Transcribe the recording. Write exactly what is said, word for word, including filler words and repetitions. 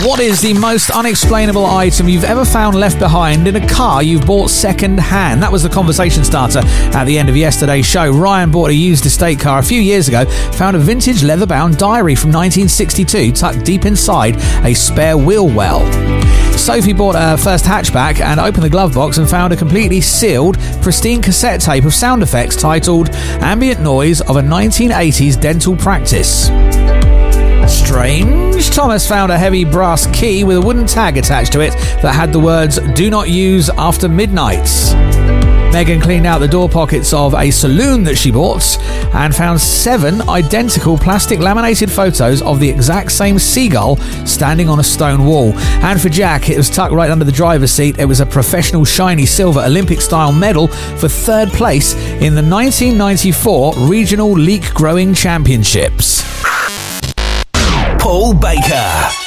What is the most unexplainable item you've ever found left behind in a car you've bought second hand? That was the conversation starter at the end of yesterday's show. Ryan bought a used estate car a few years ago, found a vintage leather-bound diary from nineteen sixty-two tucked deep inside a spare wheel well. Sophie bought her first hatchback and opened the glove box and found a completely sealed, pristine cassette tape of sound effects titled Ambient Noise of a nineteen eighties Dental Practice. Strange. Thomas found a heavy brass key with a wooden tag attached to it that had the words "Do not use after midnight." Megan cleaned out the door pockets of a saloon that she bought and found seven identical plastic laminated photos of the exact same seagull standing on a stone wall. And for Jack, it was tucked right under the driver's seat. It was a professional shiny silver Olympic-style medal for third place in the nineteen ninety-four Regional Leek Growing Championships. Paul Baker.